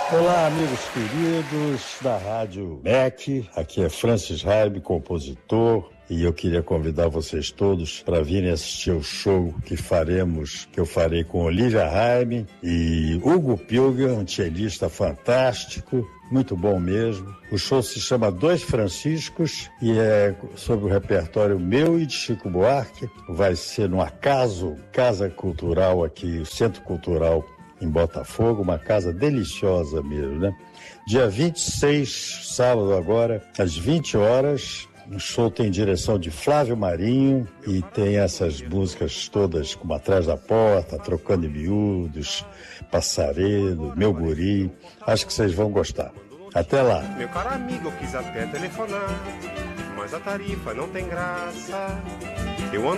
Olá, amigos queridos da Rádio MEC. Aqui é Francis Raime, compositor, e eu queria convidar vocês todos para virem assistir o show que eu farei com Olivia Raime e Hugo Pilger, um cellista fantástico, muito bom mesmo. O show se chama Dois Franciscos e é sobre o repertório meu e de Chico Buarque. Vai ser no Acaso, Casa Cultural aqui, Centro Cultural em Botafogo, uma casa deliciosa mesmo, né? Dia 26, sábado agora, às 20 horas, o show tem direção de Flávio Marinho e tem essas músicas todas como Atrás da Porta, Trocando em Miúdos, Passaredo, Meu Guri. Acho que vocês vão gostar. Até lá. Meu caro amigo, eu quis até telefonar, mas a tarifa não tem graça. Eu ando